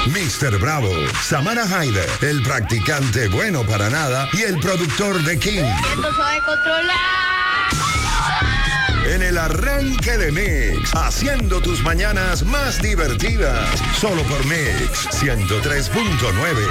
Mr. Bravo, Samara Haider, el practicante bueno para nada y el productor de King. Esto se va a controlar. En el arranque de Mix, haciendo tus mañanas más divertidas. Solo por Mix 103.9.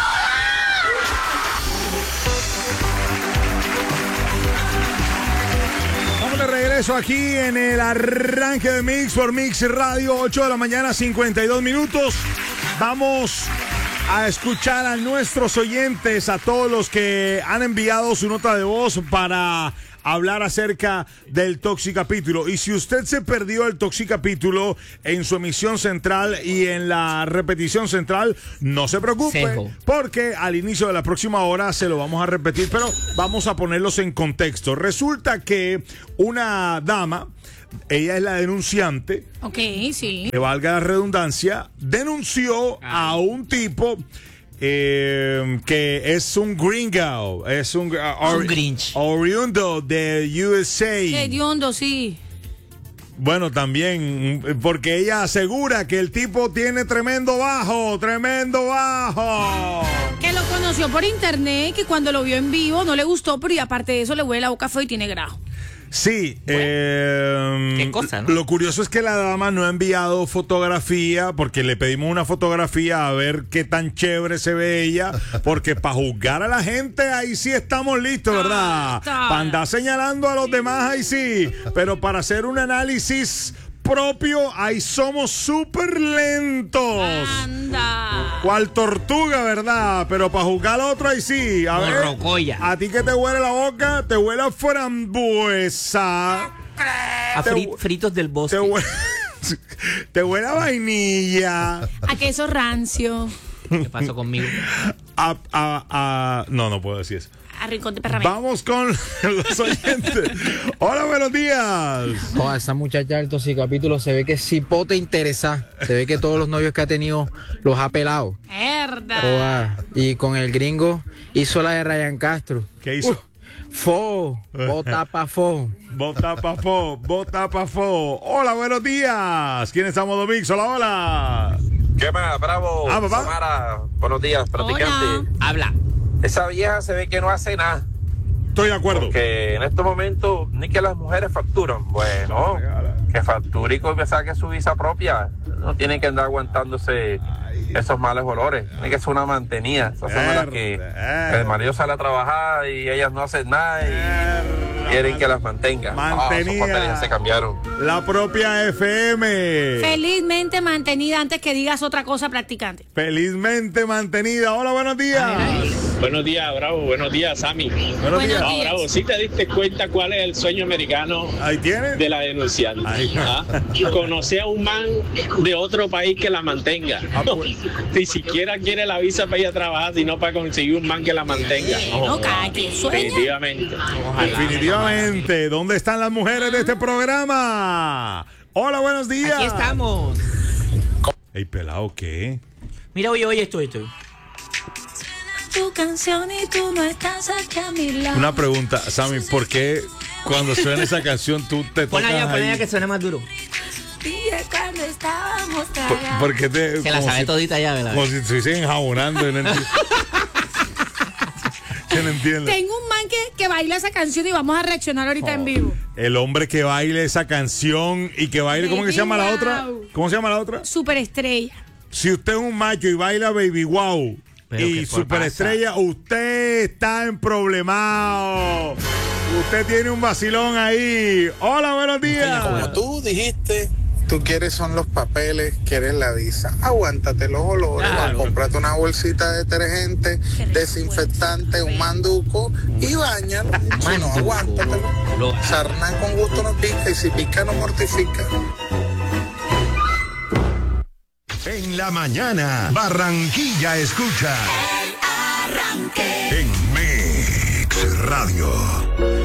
De regreso aquí en el arranque de Mix por Mix Radio, 8 de la mañana, 52 minutos. Vamos a escuchar a nuestros oyentes, a todos los que han enviado su nota de voz para hablar acerca del Toxicapítulo. Y si usted se perdió el Toxicapítulo en su emisión central y en la repetición central, no se preocupe, porque al inicio de la próxima hora se lo vamos a repetir, pero vamos a ponerlos en contexto. Resulta que una dama, ella es la denunciante, ok, sí, que valga la redundancia, denunció a un tipo que es un gringo, es un Grinch, oriundo de USA. Hediondo, sí. Bueno, también, porque ella asegura que el tipo tiene tremendo bajo. Que lo conoció por internet, que cuando lo vio en vivo no le gustó, pero y aparte de eso le huele la boca feo y tiene grajo. Sí, qué cosa, ¿no? Lo curioso es que la dama no ha enviado fotografía, porque le pedimos una fotografía a ver qué tan chévere se ve ella, porque para juzgar a la gente ahí sí estamos listos, ¿verdad? Para andar señalando a los demás ahí sí, pero para hacer un análisis propio ahí somos súper lentos. Anda. Cual tortuga, ¿verdad? Pero para juzgar al otro ahí sí. A ver, Morrocoya. a ti que te huele la boca, te huele a frambuesa. A fritos del bosque. Te huele a vainilla. A queso rancio. ¿Qué pasó conmigo? No puedo decir eso. A rincón de perramento. Vamos con los oyentes. Hola, buenos días. Oh, esa muchacha del Toxicapítulo se ve que sí pote interesa. Se ve que todos los novios que ha tenido los ha pelado. Herda. Y con el gringo hizo la de Ryan Castro. ¿Qué hizo? Bota pa' fo. Bota pa' fo. Hola, buenos días. ¿Quién estamos, Domix? Hola. ¿Qué más, Bravo? Papá. Samara, buenos días, practicante. Hola. Habla. Esa vieja se ve que no hace nada. Estoy de acuerdo. Porque en estos momentos ni que las mujeres facturan. Bueno, que facture y que saque su visa propia. No tiene que andar aguantándose esos malos olores. Tiene que ser una mantenida. Esas son las que el marido sale a trabajar y ellas no hacen nada y quieren que las mantenga. Mantenida. Esos papeles ya se cambiaron. La propia FM. Felizmente mantenida antes que digas otra cosa, practicante. Felizmente mantenida. Hola, buenos días. Buenos días, Bravo. Buenos días, Sammy. Buenos días. No, Bravo, ¿sí te diste cuenta cuál es el sueño americano Ahí tienes. de la denunciante? Ahí. ¿Ah? Conocer a un man de otro país que la mantenga. Pues. Ni siquiera quiere la visa para ir a trabajar, sino para conseguir un man que la mantenga. No, calle, sueña. Definitivamente. Definitivamente. ¿Dónde están las mujeres de este programa? Hola, buenos días. Aquí estamos. Ey, pelado, ¿qué? Mira, oye esto. Tu canción y tú no estás aquí a mi lado. Una pregunta, Sammy, ¿por qué cuando suena esa canción tú te Pon tocas allá ahí? que suene más duro. Cuando estábamos ¿Por qué te...? Se la sabe todita ya, ¿verdad? Como si estuviesen enjabonando. Yo no entiendo. Tengo un man que baila esa canción y vamos a reaccionar ahorita en vivo. El hombre que baile esa canción y que baile, ¿cómo que se llama la otra? ¿Cómo se llama la otra? Superestrella. Si usted es un macho y baila Baby Wow Pero y ¿qué Superestrella, usted está en problemado. Usted tiene un vacilón ahí. Hola, buenos días. Como tú dijiste, tú quieres son los papeles, quieres la visa. Aguántate los olores, Claro. cómprate una bolsita de detergente, desinfectante, un manduco y báñalo. Si no, aguántatelo. Sarna con gusto no pica y si pica no mortifica. En la mañana, Barranquilla escucha. El arranque. En Mix Radio.